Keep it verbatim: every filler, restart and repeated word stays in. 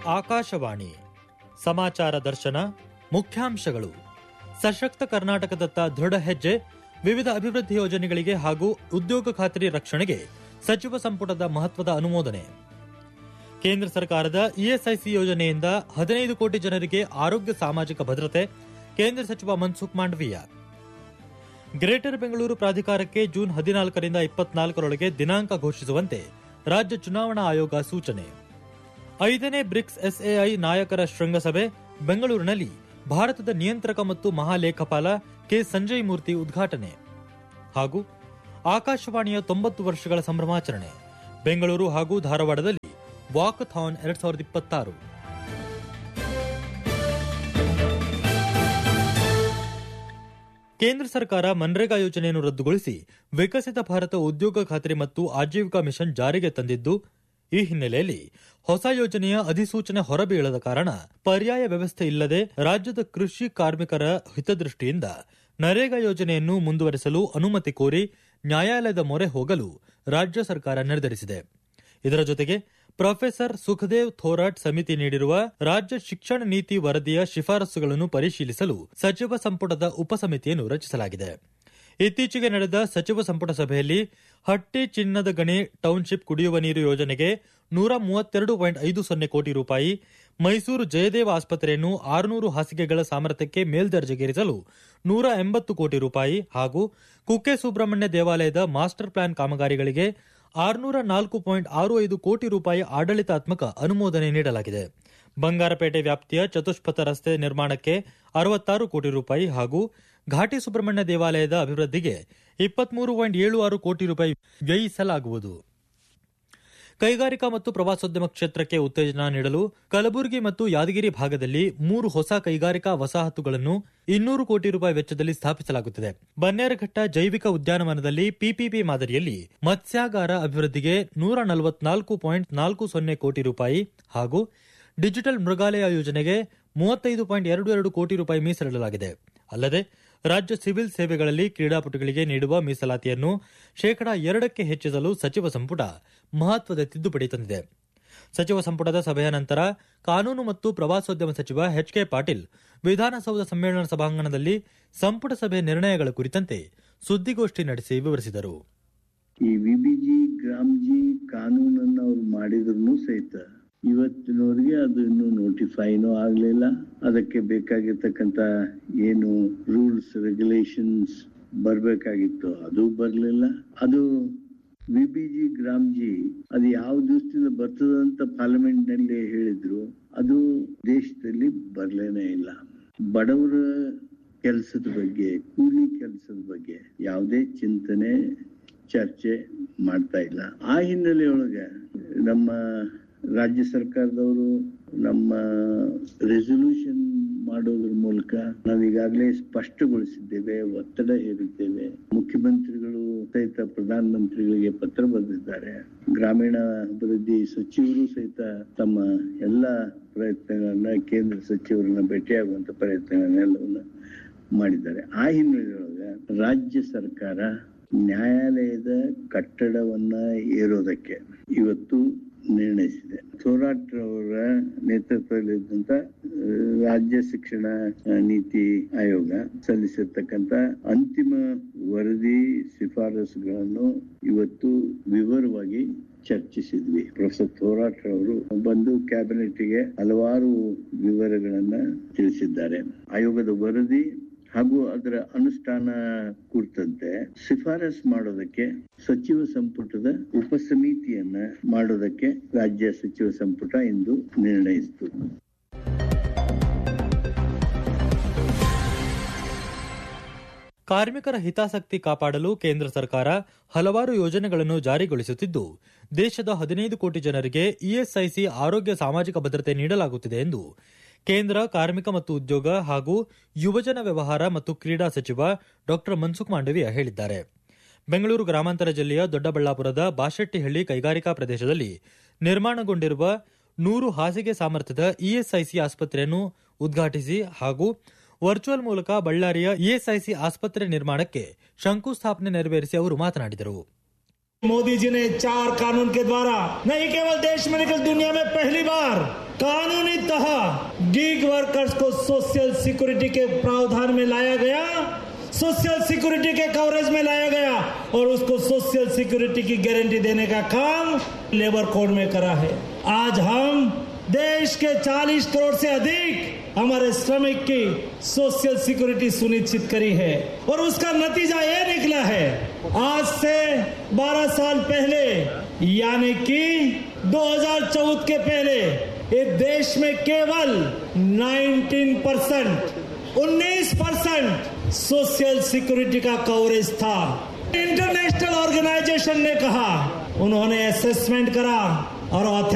ಆಕಾಶವಾಣಿ ಸಮಾಚಾರ ದರ್ಶನ ಮುಖ್ಯಾಂಶಗಳು. ಸಶಕ್ತ ಕರ್ನಾಟಕದತ್ತ ದೃಢ ಹೆಜ್ಜೆ, ವಿವಿಧ ಅಭಿವೃದ್ಧಿ ಯೋಜನೆಗಳಿಗೆ ಹಾಗೂ ಉದ್ಯೋಗ ಖಾತ್ರಿ ರಕ್ಷಣೆಗೆ ಸಚಿವ ಸಂಪುಟದ ಮಹತ್ವದ ಅನುಮೋದನೆ. ಕೇಂದ್ರ ಸರ್ಕಾರದ ಇಎಸ್ಐಸಿ ಯೋಜನೆಯಿಂದ ಹದಿನೈದು ಕೋಟಿ ಜನರಿಗೆ ಆರೋಗ್ಯ ಸಾಮಾಜಿಕ ಭದ್ರತೆ, ಕೇಂದ್ರ ಸಚಿವ ಮನ್ಸುಖ್ ಮಾಂಡವೀಯ. ಗ್ರೇಟರ್ ಬೆಂಗಳೂರು ಪ್ರಾಧಿಕಾರಕ್ಕೆ ಜೂನ್ ಹದಿನಾಲ್ಕರಿಂದ ಇಪ್ಪತ್ನಾಲ್ಕರೊಳಗೆ ದಿನಾಂಕ ಘೋಷಿಸುವಂತೆ ರಾಜ್ಯ ಚುನಾವಣಾ ಆಯೋಗ ಸೂಚನೆ. ಐದನೇ ಬ್ರಿಕ್ಸ್ ಎಸ್ಎಐ ನಾಯಕರ ಶೃಂಗಸಭೆ ಬೆಂಗಳೂರಿನಲ್ಲಿ ಭಾರತದ ನಿಯಂತ್ರಕ ಮತ್ತು ಮಹಾಲೇಖಪಾಲ ಕೆ ಸಂಜಯ್ ಮೂರ್ತಿ ಉದ್ಘಾಟನೆ. ಹಾಗೂ ಆಕಾಶವಾಣಿಯ ತೊಂಬತ್ತು ವರ್ಷಗಳ ಸಂಭ್ರಮಾಚರಣೆ, ಬೆಂಗಳೂರು ಹಾಗೂ ಧಾರವಾಡದಲ್ಲಿ ವಾಕಥಾನ್ ಎರಡ್ ಸಾವಿರದ ಇಪ್ಪತ್ತಾರು. ಕೇಂದ್ರ ಸರ್ಕಾರ ಮನ್ರೇಗಾ ಯೋಜನೆಯನ್ನು ರದ್ದುಗೊಳಿಸಿ ವಿಕಸಿತ ಭಾರತ ಉದ್ಯೋಗ ಖಾತ್ರಿ ಮತ್ತು ಆಜೀವಿಕಾ ಮಿಷನ್ ಜಾರಿಗೆ ತಂದಿದ್ದು, ಈ ಹಿನ್ನೆಲೆಯಲ್ಲಿ ಹೊಸ ಯೋಜನೆಯ ಅಧಿಸೂಚನೆ ಹೊರಬೀಳದ ಕಾರಣ ಪರ್ಯಾಯ ವ್ಯವಸ್ಥೆ ಇಲ್ಲದೆ ರಾಜ್ಯದ ಕೃಷಿ ಕಾರ್ಮಿಕರ ಹಿತದೃಷ್ಟಿಯಿಂದ ನರೇಗಾ ಯೋಜನೆಯನ್ನು ಮುಂದುವರೆಸಲು ಅನುಮತಿ ಕೋರಿ ನ್ಯಾಯಾಲಯದ ಮೊರೆ ಹೋಗಲು ರಾಜ್ಯ ಸರ್ಕಾರ ನಿರ್ಧರಿಸಿದೆ. ಇದರ ಜೊತೆಗೆ ಪ್ರೊಫೆಸರ್ ಸುಖದೇವ್ ಥೋರಾಟ್ ಸಮಿತಿ ನೀಡಿರುವ ರಾಜ್ಯ ಶಿಕ್ಷಣ ನೀತಿ ವರದಿಯ ಶಿಫಾರಸುಗಳನ್ನು ಪರಿಶೀಲಿಸಲು ಸಚಿವ ಸಂಪುಟದ ಉಪಸಮಿತಿಯನ್ನು ರಚಿಸಲಾಗಿದೆ. ಇತ್ತೀಚೆಗೆ ನಡೆದ ಸಚಿವ ಸಂಪುಟ ಸಭೆಯಲ್ಲಿ ಹಟ್ಟಿ ಚಿನ್ನದ ಗಣಿ ಟೌನ್ಶಿಪ್ ಕುಡಿಯುವ ನೀರು ಯೋಜನೆಗೆ ನೂರ ಮೂವತ್ತೆರಡು ಪಾಯಿಂಟ್ ಐದು ಸೊನ್ನೆ ಕೋಟಿ ರೂಪಾಯಿ, ಮೈಸೂರು ಜಯದೇವ ಆಸ್ಪತ್ರೆಯನ್ನು ಆರುನೂರು ಹಾಸಿಗೆಗಳ ಸಾಮರ್ಥ್ಯಕ್ಕೆ ಮೇಲ್ದರ್ಜೆಗೇರಿಸಲು ನೂರ ಎಂಬತ್ತು ಕೋಟಿ ರೂಪಾಯಿ ಹಾಗೂ ಕುಕ್ಕೆ ಸುಬ್ರಹ್ಮಣ್ಯ ದೇವಾಲಯದ ಮಾಸ್ಟರ್ ಪ್ಲಾನ್ ಕಾಮಗಾರಿಗಳಿಗೆ ಆರುನೂರ ನಾಲ್ಕು ಪಾಯಿಂಟ್ ಆರು ಐದು ಕೋಟಿ ರೂಪಾಯಿ ಆಡಳಿತಾತ್ಮಕ ಅನುಮೋದನೆ ನೀಡಲಾಗಿದೆ. ಬಂಗಾರಪೇಟೆ ವ್ಯಾಪ್ತಿಯ ಚತುಷ್ಪಥ ರಸ್ತೆ ನಿರ್ಮಾಣಕ್ಕೆ ಅರವತ್ತಾರು ಕೋಟಿ ರೂಪಾಯಿ ಹಾಗೂ ಘಾಟಿ ಸುಬ್ರಹ್ಮಣ್ಯ ದೇವಾಲಯದ ಅಭಿವೃದ್ಧಿಗೆ ಇಪ್ಪತ್ಮೂರು ಪಾಯಿಂಟ್ ಏಳು ಆರು ಕೋಟಿ ರೂಪಾಯಿ ವ್ಯಯಿಸಲಾಗುವುದು. ಕೈಗಾರಿಕಾ ಮತ್ತು ಪ್ರವಾಸೋದ್ಯಮ ಕ್ಷೇತ್ರಕ್ಕೆ ಉತ್ತೇಜನ ನೀಡಲು ಕಲಬುರಗಿ ಮತ್ತು ಯಾದಗಿರಿ ಭಾಗದಲ್ಲಿ ಮೂರು ಹೊಸ ಕೈಗಾರಿಕಾ ವಸಾಹತುಗಳನ್ನು ಇನ್ನೂರು ಕೋಟಿ ರೂಪಾಯಿ ವೆಚ್ಚದಲ್ಲಿ ಸ್ಥಾಪಿಸಲಾಗುತ್ತಿದೆ. ಬನ್ನೇರಘಟ್ಟ ಜೈವಿಕ ಉದ್ಯಾನವನದಲ್ಲಿ ಪಿಪಿಪಿ ಮಾದರಿಯಲ್ಲಿ ಮತ್ಸ್ಯಾಗಾರ ಅಭಿವೃದ್ಧಿಗೆ ನೂರ ನಲವತ್ನಾಲ್ಕು ಪಾಯಿಂಟ್ ನಾಲ್ಕು ಸೊನ್ನೆ ಕೋಟಿ ರೂಪಾಯಿ ಹಾಗೂ ಡಿಜಿಟಲ್ ಮೃಗಾಲಯ ಯೋಜನೆಗೆ ಮೂವತ್ತೈದು ಪಾಯಿಂಟ್ ಎರಡು ಎರಡು ಕೋಟಿ ರೂಪಾಯಿ ಮೀಸಲಿಡಲಾಗಿದೆ. ಅಲ್ಲದೆ ರಾಜ್ಯ ಸಿವಿಲ್ ಸೇವೆಗಳಲ್ಲಿ ಕ್ರೀಡಾಪಟುಗಳಿಗೆ ನೀಡುವ ಮೀಸಲಾತಿಯನ್ನು ಶೇಕಡಾ ಎರಡಕ್ಕೆ ಹೆಚ್ಚಿಸಲು ಸಚಿವ ಸಂಪುಟ ಮಹತ್ವದ ತಿದ್ದುಪಡಿ ತಂದಿದೆ. ಸಚಿವ ಸಂಪುಟದ ಸಭೆಯ ನಂತರ ಕಾನೂನು ಮತ್ತು ಪ್ರವಾಸೋದ್ಯಮ ಸಚಿವ ಎಚ್ ಕೆ ಪಾಟೀಲ್ ವಿಧಾನಸೌಧ ಸಮ್ಮೇಳನ ಸಭಾಂಗಣದಲ್ಲಿ ಸಂಪುಟ ಸಭೆ ನಿರ್ಣಯಗಳ ಕುರಿತಂತೆ ಸುದ್ದಿಗೋಷ್ಠಿ ನಡೆಸಿ ವಿವರಿಸಿದರು. ಈ ವಿಬಿಜಿ ಗ್ರಾಮ್ಜಿ ಕಾನೂನನ್ನು ಅವ್ರು ಮಾಡಿದ್ರು ಸಹಿತ ಇವತ್ತಿನವರೆಗೆ ಅದು ಇನ್ನೂ ನೋಟಿಫೈನೂ ಆಗಲಿಲ್ಲ. ಅದಕ್ಕೆ ಬೇಕಾಗಿರ್ತಕ್ಕಂಥ ಏನು ರೂಲ್ಸ್ ರೆಗ್ಯುಲೇಷನ್ಸ್ ಬರಬೇಕಾಗಿತ್ತು ಅದು ಬರಲಿಲ್ಲ. ಅದು ವಿಬಿಜಿ ಗ್ರಾಮ್ಜಿ ಅದು ಯಾವ ದಿವಸದಿಂದ ಬರ್ತದಂತ ಪಾರ್ಲಿಮೆಂಟ್ ನಲ್ಲಿ ಹೇಳಿದ್ರು, ಅದು ದೇಶದಲ್ಲಿ ಬರಲೇನೇ ಇಲ್ಲ. ಬಡವರ ಕೆಲಸದ ಬಗ್ಗೆ, ಕೂಲಿ ಕೆಲಸದ ಬಗ್ಗೆ ಯಾವುದೇ ಚಿಂತನೆ ಚರ್ಚೆ ಮಾಡ್ತಾ ಇಲ್ಲ. ಆ ಹಿನ್ನೆಲೆಯೊಳಗೆ ನಮ್ಮ ರಾಜ್ಯ ಸರ್ಕಾರದವರು ನಮ್ಮ ರೆಸೊಲ್ಯೂಷನ್ ಮಾಡೋದ್ರ ಮೂಲಕ ನಾವೀಗಾಗಲೇ ಸ್ಪಷ್ಟಗೊಳಿಸಿದ್ದೇವೆ, ಒತ್ತಡ ಹೇರಿದ್ದೇವೆ. ಮುಖ್ಯಮಂತ್ರಿಗಳು ಸಹಿತ ಪ್ರಧಾನ ಮಂತ್ರಿಗಳಿಗೆ ಪತ್ರ ಬರೆದಿದ್ದಾರೆ. ಗ್ರಾಮೀಣ ಅಭಿವೃದ್ಧಿ ಸಚಿವರು ಸಹಿತ ತಮ್ಮ ಎಲ್ಲ ಪ್ರಯತ್ನಗಳನ್ನ ಕೇಂದ್ರ ಸಚಿವರನ್ನ ಭೇಟಿಯಾಗುವಂತ ಪ್ರಯತ್ನಗಳನ್ನೆಲ್ಲವನ್ನ ಮಾಡಿದ್ದಾರೆ. ಆ ಹಿನ್ನೆಲೆಯೊಳಗೆ ರಾಜ್ಯ ಸರ್ಕಾರ ನ್ಯಾಯಾಲಯದ ಕಟ್ಟಡವನ್ನ ಏರೋದಕ್ಕೆ ಇವತ್ತು ನಿರ್ಣಯಿಸಿದೆ. ಥೋರಾಟ್ ಅವರ ನೇತೃತ್ವದಲ್ಲಿದ್ದಂತ ರಾಜ್ಯ ಶಿಕ್ಷಣ ನೀತಿ ಆಯೋಗ ಸಲ್ಲಿಸಿರ್ತಕ್ಕಂಥ ಅಂತಿಮ ವರದಿ ಶಿಫಾರಸುಗಳನ್ನು ಇವತ್ತು ವಿವರವಾಗಿ ಚರ್ಚಿಸಿದ್ವಿ. ಪ್ರೊಫೆಸರ್ ಥೋರಾಟ್ ಅವರು ಬಂದು ಕ್ಯಾಬಿನೆಟ್ಗೆ ಹಲವಾರು ವಿವರಗಳನ್ನ ತಿಳಿಸಿದ್ದಾರೆ. ಆಯೋಗದ ವರದಿ ಹಾಗೂ ಅದರ ಅನುಷ್ಠಾನ ಕುರಿತಂತೆ ಶಿಫಾರಸ್ ಮಾಡೋದಕ್ಕೆ ಸಚಿವ ಸಂಪುಟದ ಉಪಸಮಿತಿಯನ್ನ ಮಾಡೋದಕ್ಕೆ ರಾಜ್ಯ ಸಚಿವ ಸಂಪುಟ ಇಂದು ನಿರ್ಣಯಿಸಿತು. ಕಾರ್ಮಿಕರ ಹಿತಾಸಕ್ತಿ ಕಾಪಾಡಲು ಕೇಂದ್ರ ಸರ್ಕಾರ ಹಲವಾರು ಯೋಜನೆಗಳನ್ನು ಜಾರಿಗೊಳಿಸುತ್ತಿದ್ದು, ದೇಶದ ಹದಿನೈದು ಕೋಟಿ ಜನರಿಗೆ ಇಎಸ್ಐಸಿ ಆರೋಗ್ಯ ಸಾಮಾಜಿಕ ಭದ್ರತೆ ನೀಡಲಾಗುತ್ತಿದೆ ಎಂದು ಕೇಂದ್ರ ಕಾರ್ಮಿಕ ಮತ್ತು ಉದ್ಯೋಗ ಹಾಗೂ ಯುವಜನ ವ್ಯವಹಾರ ಮತ್ತು ಕ್ರೀಡಾ ಸಚಿವ ಡಾ ಮನ್ಸುಖ್ ಮಾಂಡವೀಯ ಹೇಳಿದ್ದಾರೆ. ಬೆಂಗಳೂರು ಗ್ರಾಮಾಂತರ ಜಿಲ್ಲೆಯ ದೊಡ್ಡಬಳ್ಳಾಪುರದ ಬಾಶೆಟ್ಟಿಹಳ್ಳಿ ಕೈಗಾರಿಕಾ ಪ್ರದೇಶದಲ್ಲಿ ನಿರ್ಮಾಣಗೊಂಡಿರುವ ನೂರು ಹಾಸಿಗೆ ಸಾಮರ್ಥ್ಯದ ಇಎಸ್ಐಸಿ ಆಸ್ಪತ್ರೆಯನ್ನು ಉದ್ಘಾಟಿಸಿ ಹಾಗೂ ವರ್ಚುವಲ್ ಮೂಲಕ ಬಳ್ಳಾರಿಯ ಇಎಸ್ಐಸಿ ಆಸ್ಪತ್ರೆ ನಿರ್ಮಾಣಕ್ಕೆ ಶಂಕುಸ್ಥಾಪನೆ ನೆರವೇರಿಸಿ ಅವರು ಮಾತನಾಡಿದರು. मोदी जी ने चार कानून के द्वारा नहीं केवल देश में निकल दुनिया में पहली बार कानूनी तह गिग वर्कर्स को सोशल सिक्योरिटी के प्रावधान में लाया गया, सोशल सिक्योरिटी के कवरेज में लाया गया और उसको सोशल सिक्योरिटी की गारंटी देने का काम लेबर कोड में करा है। आज हम देश के चालीस करोड़ से अधिक हमारे श्रमिक की सोशल सिक्योरिटी सुनिश्चित करी है और उसका नतीजा ये निकला है। आज से बारह साल पहले यानी कि दो हज़ार चौदह के पहले इस देश में केवल उन्नीस परसेंट उन्नीस परसेंट सोशल सिक्योरिटी का कवरेज था। इंटरनेशनल ऑर्गेनाइजेशन ने कहा, उन्होंने असेसमेंट करा और